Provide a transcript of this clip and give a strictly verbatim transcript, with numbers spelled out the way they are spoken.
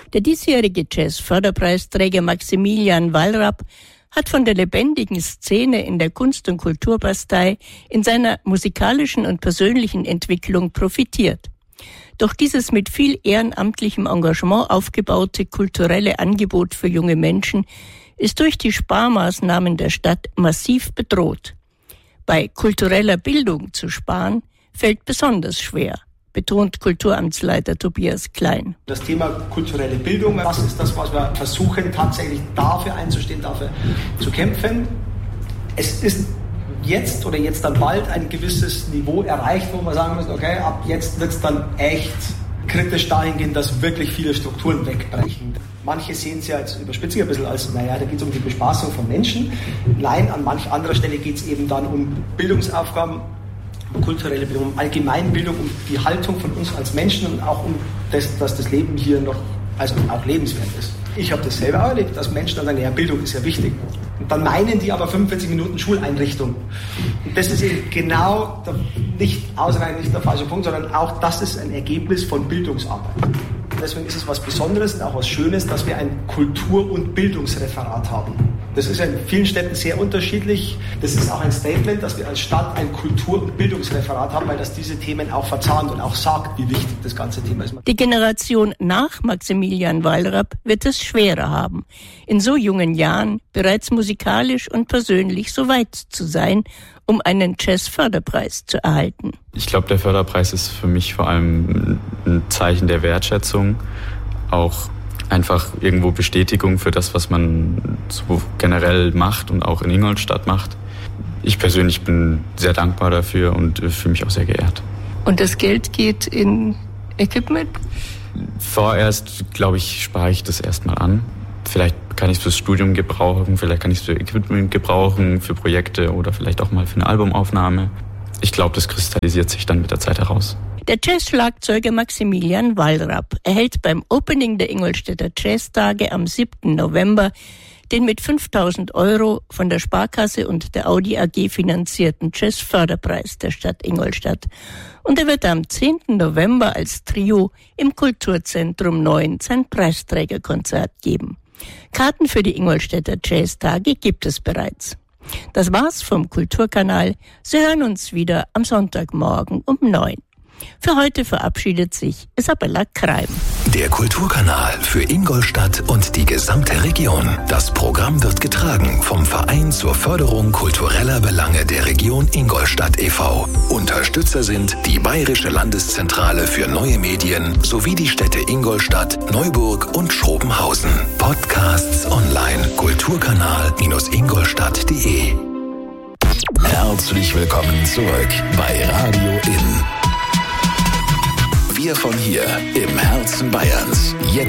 Der diesjährige Jazz-Förderpreisträger Maximilian Wallrapp hat von der lebendigen Szene in der Kunst- und Kulturbastei in seiner musikalischen und persönlichen Entwicklung profitiert. Doch dieses mit viel ehrenamtlichem Engagement aufgebaute kulturelle Angebot für junge Menschen ist durch die Sparmaßnahmen der Stadt massiv bedroht. Bei kultureller Bildung zu sparen, fällt besonders schwer, betont Kulturamtsleiter Tobias Klein. Das Thema kulturelle Bildung, das ist das, was wir versuchen, tatsächlich dafür einzustehen, dafür zu kämpfen. Es ist jetzt oder jetzt dann bald ein gewisses Niveau erreicht, wo man sagen muss, okay, ab jetzt wird es dann echt kritisch dahingehend, dass wirklich viele Strukturen wegbrechen. Manche sehen es ja jetzt überspitzt ein bisschen als, naja, da geht es um die Bespaßung von Menschen. Nein, an manch anderer Stelle geht es eben dann um Bildungsaufgaben, kulturelle Bildung, um Allgemeinbildung, um die Haltung von uns als Menschen und auch um das, dass das Leben hier noch, also auch lebenswert ist. Ich habe das selber auch erlebt, dass Menschen dann sagen, ja, Bildung ist ja wichtig. Und dann meinen die aber fünfundvierzig Minuten Schuleinrichtung. Und das ist eben genau der, nicht ausreichend, nicht der falsche Punkt, sondern auch das ist ein Ergebnis von Bildungsarbeit. Deswegen ist es was Besonderes und auch was Schönes, dass wir ein Kultur- und Bildungsreferat haben. Das ist ja in vielen Städten sehr unterschiedlich. Das ist auch ein Statement, dass wir als Stadt ein Kultur- und Bildungsreferat haben, weil das diese Themen auch verzahnt und auch sagt, wie wichtig das ganze Thema ist. Die Generation nach Maximilian Wallrapp wird es schwerer haben, in so jungen Jahren bereits musikalisch und persönlich so weit zu sein, um einen Jazz-Förderpreis zu erhalten. Ich glaube, der Förderpreis ist für mich vor allem ein Zeichen der Wertschätzung, auch einfach irgendwo Bestätigung für das, was man so generell macht und auch in Ingolstadt macht. Ich persönlich bin sehr dankbar dafür und fühle mich auch sehr geehrt. Und das Geld geht in Equipment? Vorerst, glaube ich, spare ich das erstmal an. Vielleicht kann ich es fürs Studium gebrauchen, vielleicht kann ich es für Equipment gebrauchen, für Projekte oder vielleicht auch mal für eine Albumaufnahme. Ich glaube, das kristallisiert sich dann mit der Zeit heraus. Der Jazz-Schlagzeuger Maximilian Wallrapp erhält beim Opening der Ingolstädter Jazztage am siebten November den mit fünftausend Euro von der Sparkasse und der Audi A G finanzierten Jazz-Förderpreis der Stadt Ingolstadt. Und er wird am zehnten November als Trio im Kulturzentrum neun sein Preisträgerkonzert geben. Karten für die Ingolstädter Jazztage gibt es bereits. Das war's vom Kulturkanal. Sie hören uns wieder am Sonntagmorgen um neun. Für heute verabschiedet sich Isabella Kreim. Der Kulturkanal für Ingolstadt und die gesamte Region. Das Programm wird getragen vom Verein zur Förderung kultureller Belange der Region Ingolstadt e V Unterstützer sind die Bayerische Landeszentrale für neue Medien sowie die Städte Ingolstadt, Neuburg und Schrobenhausen. Podcasts online. Kulturkanal-ingolstadt punkt de. Herzlich willkommen zurück bei Radio In. Wir von hier im Herzen Bayerns. Jetzt